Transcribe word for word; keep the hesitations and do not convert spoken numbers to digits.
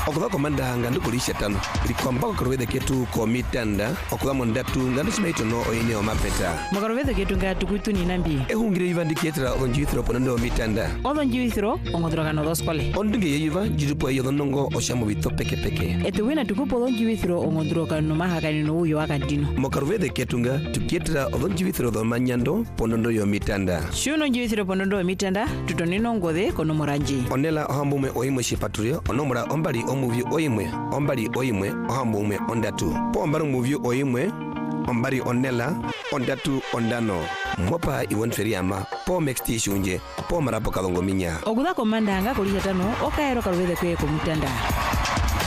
Okudha komanda ngandu kulisha tano. Likwamba korwede ketu komitanda. Okudha mondatu ngandu simaito no oine omapeta. Makorwede ketu ngatu kuitu ni nambi. Ehungire yivandi ketra onjithro ponondo omitanda. Odon jithro ongodroga no doskole. Ondunge yiva jirupo yodonongo oshamo bito peke peke. Etuwina tukupo odon jithro ongodroga no mahakani no uyo akadino. Makorwede ketunga tukietra odon jithro do manyando ponondo yo mitanda. Shuno jithro ponondo omitanda tutonino ngode kono moranji. Onela ohambume oimwe shipatrio onomura ombali omuvyo oimwe ombali oimwe ohambume ondatu. Po ombari omuvyo oimwe ombari onela ondatu ondano. Mopa iwon feriama po mexti shunje po marapo kalongo minya. Okudha komanda nga kulisha tano okaero kalwede kwe komutanda.